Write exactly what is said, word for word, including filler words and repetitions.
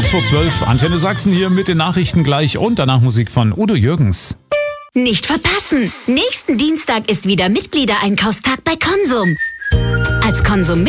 Kurz vor zwölf, Antenne Sachsen hier mit den Nachrichten gleich und danach Musik von Udo Jürgens. Nicht verpassen! Nächsten Dienstag ist wieder Mitgliedereinkaufstag bei Konsum. Als Konsum